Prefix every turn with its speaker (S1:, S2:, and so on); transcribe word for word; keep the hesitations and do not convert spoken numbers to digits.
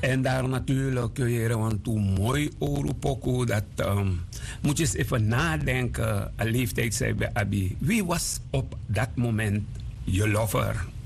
S1: En daar natuurlijk kun je want hoe mooi Oropoko dat um, moet je eens even nadenken. Een leeftijd zei bij Abi. Wie was op dat moment je lover?